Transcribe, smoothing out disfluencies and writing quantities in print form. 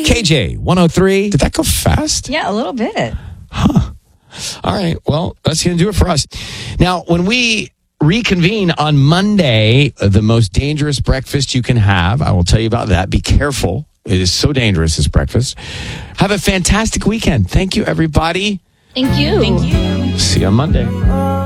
KJ 103. Did that go fast? Yeah, a little bit. All right. Well, that's going to do it for us. Now, when we reconvene on Monday, the most dangerous breakfast you can have, I will tell you about that. Be careful. It is so dangerous, this breakfast. Have a fantastic weekend. Thank you, everybody. Thank you. Thank you. See you on Monday.